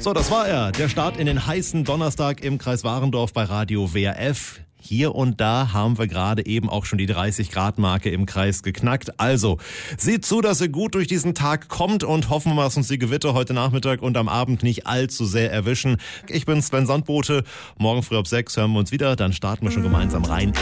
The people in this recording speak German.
So, das war er. Der Start in den heißen Donnerstag im Kreis Warendorf bei Radio WRF. Hier und da haben wir gerade eben auch schon die 30-Grad-Marke im Kreis geknackt. Also, seht zu, dass ihr gut durch diesen Tag kommt und hoffen wir, dass uns die Gewitter heute Nachmittag und am Abend nicht allzu sehr erwischen. Ich bin Sven Sandbote. Morgen früh ab 6 hören wir uns wieder. Dann starten wir schon gemeinsam rein